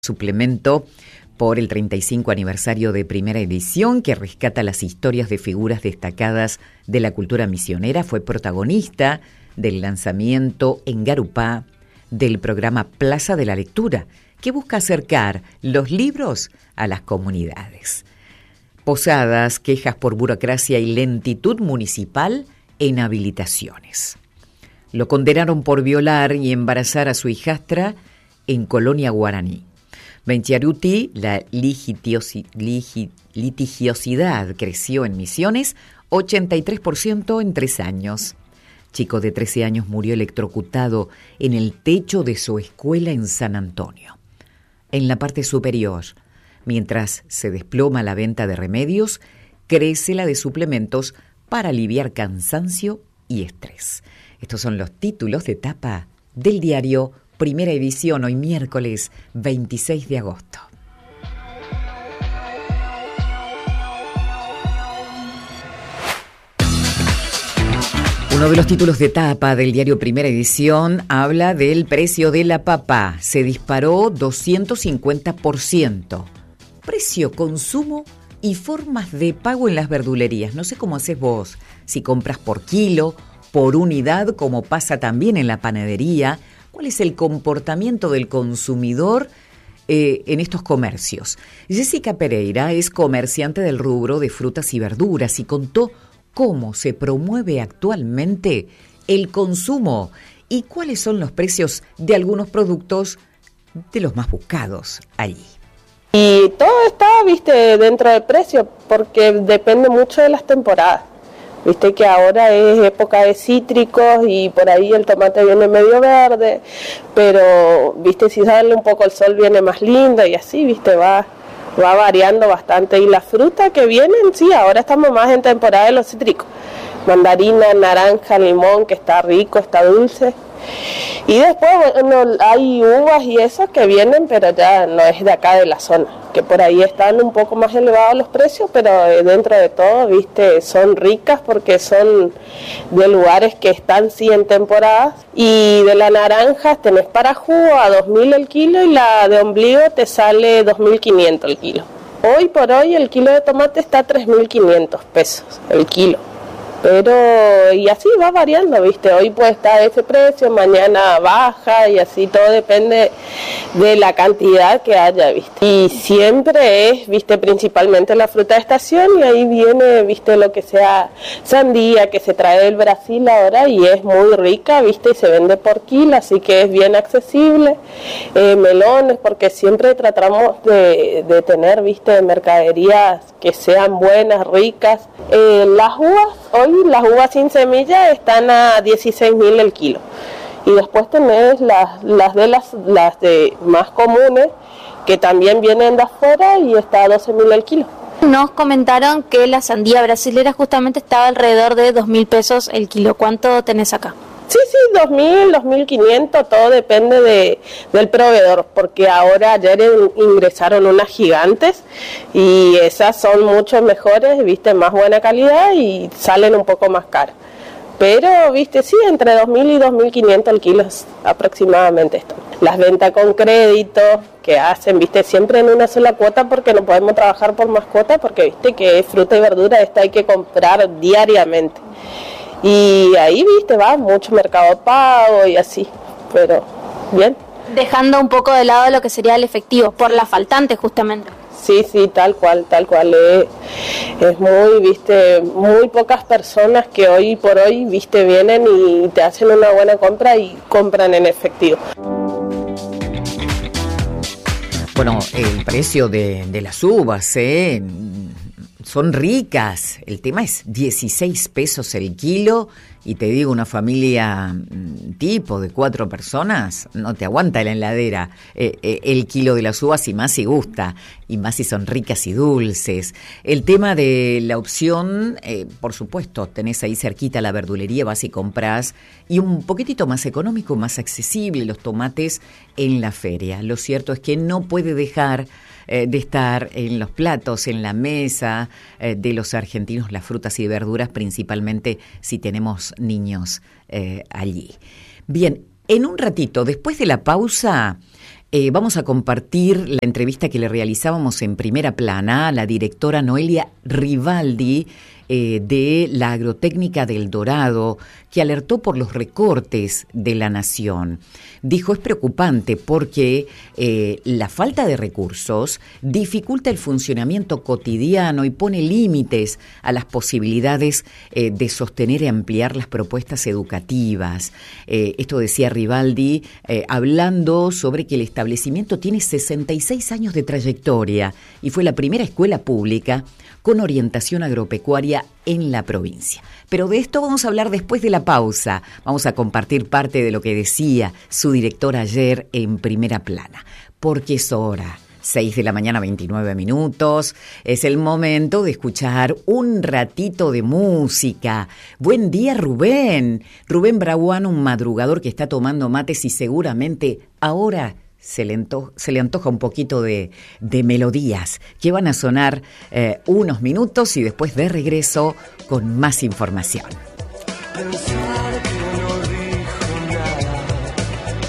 suplemento por el 35 aniversario de Primera Edición, que rescata las historias de figuras destacadas de la cultura misionera. Fue protagonista del lanzamiento en Garupá del programa Plaza de la Lectura, que busca acercar los libros a las comunidades. Posadas, quejas por burocracia y lentitud municipal en habilitaciones. Lo condenaron por violar y embarazar a su hijastra en Colonia Guaraní. Benchiaruti, la litigiosidad creció en Misiones 83% en 3 años. Chico de 13 años murió electrocutado en el techo de su escuela en San Antonio. En la parte superior, mientras se desploma la venta de remedios, crece la de suplementos para aliviar cansancio y estrés. Estos son los títulos de tapa del diario Primera Edición, hoy miércoles 26 de agosto. Uno de los títulos de tapa del diario Primera Edición habla del precio de la papa. Se disparó 250%. Precio, consumo y formas de pago en las verdulerías. No sé cómo haces vos, si compras por kilo, por unidad, como pasa también en la panadería. ¿Cuál es el comportamiento del consumidor en estos comercios? Jessica Pereira es comerciante del rubro de frutas y verduras y contó cómo se promueve actualmente el consumo y cuáles son los precios de algunos productos de los más buscados allí. Y todo está, dentro del precio, porque depende mucho de las temporadas. Viste que ahora es época de cítricos y por ahí el tomate viene medio verde, pero si sale un poco el sol viene más lindo y así, va variando bastante. Y la fruta que vienen, sí, ahora estamos más en temporada de los cítricos. Mandarina, naranja, limón, que está rico, está dulce. Y después, hay uvas y esas que vienen, pero ya no es de acá de la zona, que por ahí están un poco más elevados los precios, pero dentro de todo, son ricas porque son de lugares que están sí en temporada. Y de la naranja tenés para jugo a 2.000 el kilo y la de ombligo te sale 2.500 el kilo. Hoy por hoy el kilo de tomate está a 3.500 pesos el kilo. Pero, y así va variando, hoy puede estar ese precio, mañana baja y así todo depende de la cantidad que haya, Y siempre es, principalmente la fruta de estación y ahí viene, lo que sea sandía que se trae del Brasil ahora y es muy rica, y se vende por kilo, así que es bien accesible. Melones, porque siempre tratamos de tener, mercaderías que sean buenas, ricas. Las uvas, hoy las uvas sin semilla están a 16.000 el kilo. Y después tenés las de más comunes, que también vienen de afuera y está a 12.000 el kilo. Nos comentaron que la sandía brasilera justamente estaba alrededor de 2.000 pesos el kilo. ¿Cuánto tenés acá? Sí, 2.000, 2.500, todo depende del proveedor, porque ahora ayer ingresaron unas gigantes y esas son mucho mejores, más buena calidad y salen un poco más caras. Pero, sí, entre 2.000 y 2.500 el kilo aproximadamente esto. Las ventas con crédito que hacen, siempre en una sola cuota porque no podemos trabajar por más cuotas porque, que es fruta y verdura, esta hay que comprar diariamente. Y ahí, va mucho mercado pago y así, pero bien. Dejando un poco de lado lo que sería el efectivo, por la faltante justamente. Sí, tal cual. Es muy, muy pocas personas que hoy por hoy, vienen y te hacen una buena compra y compran en efectivo. Bueno, el precio de las uvas, son ricas. El tema es 16 pesos el kilo y te digo, una familia tipo de 4 personas no te aguanta la heladera el kilo de las uvas, y más si gusta, y más si son ricas y dulces. El tema de la opción, por supuesto, tenés ahí cerquita la verdulería, vas y comprás, y un poquitito más económico, más accesible, los tomates en la feria. Lo cierto es que no puede dejar de estar en los platos, en la mesa de los argentinos, las frutas y verduras, principalmente si tenemos niños allí. Bien, en un ratito, después de la pausa, Vamos a compartir la entrevista que le realizábamos en Primera Plana a la directora Noelia Rivaldi de la Agrotécnica del Dorado, que alertó por los recortes de la Nación. Dijo, es preocupante porque la falta de recursos dificulta el funcionamiento cotidiano y pone límites a las posibilidades de sostener y ampliar las propuestas educativas. Esto decía Rivaldi, hablando sobre que el establecimiento tiene 66 años de trayectoria y fue la primera escuela pública con orientación agropecuaria en la provincia. Pero de esto vamos a hablar después de la pausa. Vamos a compartir parte de lo que decía su director ayer en Primera Plana. Porque es hora. 6 de la mañana, 29 minutos. Es el momento de escuchar un ratito de música. Buen día, Rubén. Rubén Braguano, un madrugador que está tomando mates y seguramente ahora se le antoja un poquito de melodías que van a sonar unos minutos y después de regreso con más información. Pensar que no